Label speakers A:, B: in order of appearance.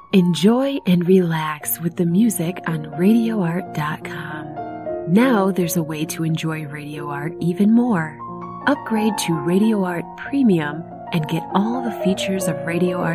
A: Enjoy and relax with the music on RadioArt.com. Now there's a way to enjoy Radio Art even more. Upgrade to Radio Art Premium and get all the features of Radio Art